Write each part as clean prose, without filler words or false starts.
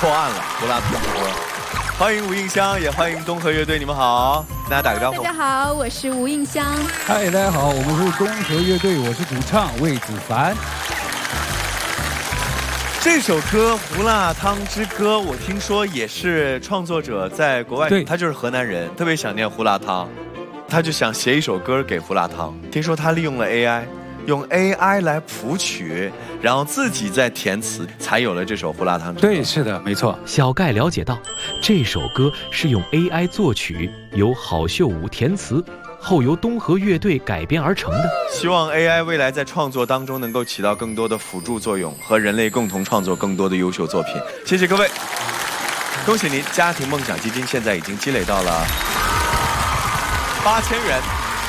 破案了，胡辣汤锅。欢迎吴映香，也欢迎东河乐队，你们好，大家打个招呼。 大家好，我是吴映香。 嗨，大家好，我们是东河乐队，我是主唱魏子凡。 这首歌《胡辣汤之歌》，我听说也是创作者在国外，他就是河南人，特别想念胡辣汤，他就想写一首歌给胡辣汤。听说他利用了 AI。用 AI 来谱曲，然后自己再填词，才有了这首《胡辣汤》。 对，是的，没错。 小盖了解到，这首歌是用 AI 作曲，由郝秀武填词，后由东河乐队改编而成的。 希望 AI 未来在创作当中能够起到更多的辅助作用，和人类共同创作更多的优秀作品。谢谢各位，恭喜您，家庭梦想基金现在已经积累到了8000元。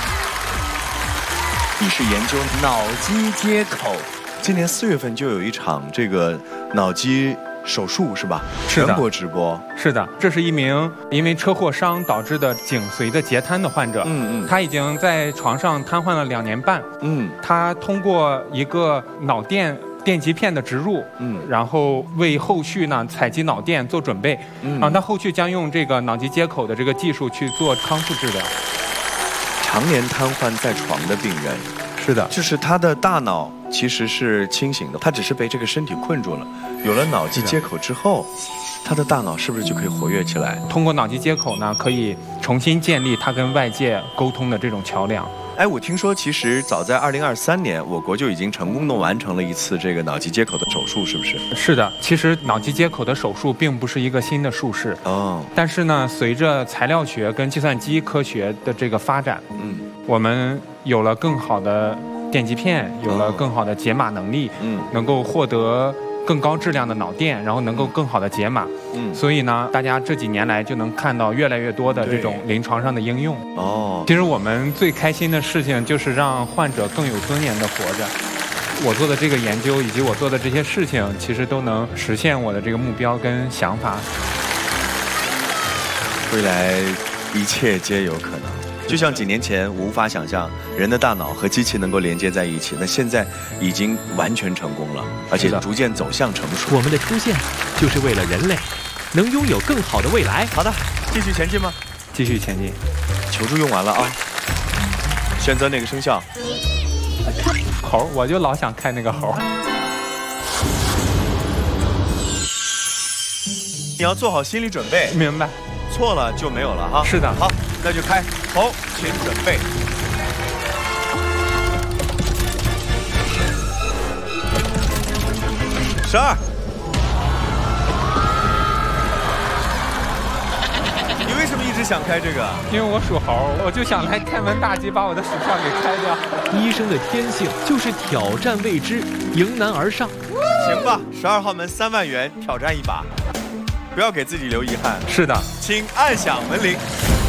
意识研究脑机接口，今年4月份就有一场这个脑机手术是吧？ 是的， 全国直播。 是的，这是一名因为车祸伤导致的颈髓的截瘫的患者。他已经在床上瘫痪了2年半。他通过一个脑电极片的植入，然后为后续呢采集脑电做准备。然后他后续将用这个脑机接口的这个技术去做康复治疗。 常年瘫痪在床的病人， 是的， 就是他的大脑其实是清醒的，他只是被这个身体困住了。有了脑机接口之后，他的大脑是不是就可以活跃起来？ 通过脑机接口呢，可以重新建立他跟外界沟通的这种桥梁。 哎，我听说其实早在2023年，我国就已经成功的完成了一次这个脑机接口的手术，是不是？ 是的，其实脑机接口的手术并不是一个新的术式但是呢，随着材料学跟计算机科学的这个发展，我们有了更好的电极片，有了更好的解码能力，能够获得更高质量的脑电，然后能够更好的解码。所以呢，大家这几年来就能看到越来越多的这种临床上的应用。其实我们最开心的事情就是让患者更有尊严的活着。我做的这个研究以及我做的这些事情，其实都能实现我的这个目标跟想法。 未来一切皆有可能。就像几年前我无法想象人的大脑和机器能够连接在一起，那现在已经完全成功了，而且逐渐走向成熟。 我们的出现就是为了人类能拥有更好的未来。 好的，继续前进吗？ 继续前进。 求助用完了啊，选择哪个生肖？ 猴，我就老想开那个猴。 你要做好心理准备。 明白。 错了就没有了哈。 是的。 好，那就开猴，请准备。12。你为什么一直想开这个？ 因为我属猴，我就想来开门大吉，把我的鼠票给开掉。 医生的天性就是挑战未知，迎难而上。 行吧，12号门3万元，挑战一把，不要给自己留遗憾。 是的， 请按响门铃。